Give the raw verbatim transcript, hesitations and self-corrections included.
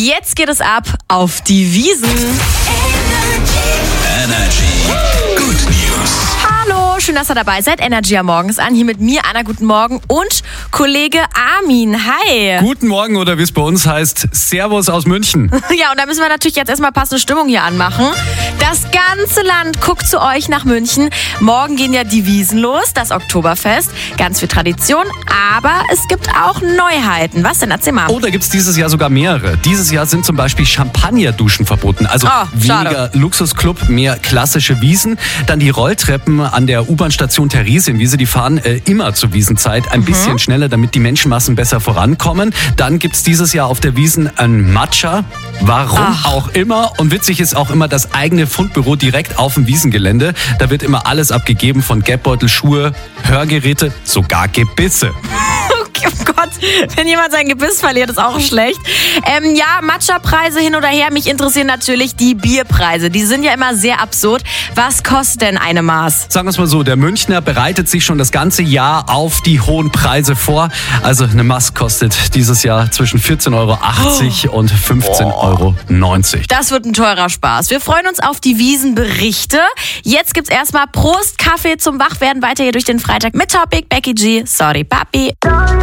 Jetzt geht es ab auf die Wiesn. Energy. Good News. Hallo, schön, dass ihr dabei seid. Energy am Morgens an. Hier mit mir, Anna, guten Morgen. Und Kollege Armin, hi. Guten Morgen oder wie es bei uns heißt, Servus aus München. Ja, und da müssen wir natürlich jetzt erstmal passende Stimmung hier anmachen. Das ganze Land guckt zu euch nach München. Morgen gehen ja die Wiesn los, das Oktoberfest. Ganz viel Tradition, aber es gibt auch Neuheiten. Was denn? Erzähl mal. Oh, da gibt es dieses Jahr sogar mehrere. Dieses Jahr sind zum Beispiel Champagnerduschen verboten. Also Oh, weniger schade. Luxusclub, mehr klassische Wiesn. Dann die Rolltreppen an der U-Bahn-Station Theresienwiese, die fahren äh, immer zur Wiesenzeit ein bisschen schneller, damit die Menschenmassen besser vorankommen. Dann gibt es dieses Jahr auf der Wiesn ein Matcha. Warum Ach. auch immer. Und witzig ist auch immer das eigene Fundbüro direkt auf dem Wiesengelände. Da wird immer alles abgegeben, von Geldbeutel, Schuhe, Hörgeräte, sogar Gebisse. Oh Gott, wenn jemand sein Gebiss verliert, ist auch schlecht. Ähm, ja, Matcha-Preise hin oder her. Mich interessieren natürlich die Bierpreise. Die sind ja immer sehr absurd. Was kostet denn eine Maß? Sagen wir es mal so, der Münchner bereitet sich schon das ganze Jahr auf die hohen Preise vor. Also eine Maß kostet dieses Jahr zwischen vierzehn Euro achtzig und fünfzehn Euro neunzig. Das wird ein teurer Spaß. Wir freuen uns auf die Wiesn-Berichte. Jetzt gibt's erstmal Prost, Kaffee zum Wachwerden. Weiter hier durch den Freitag mit Topic. Becky G, sorry Papi.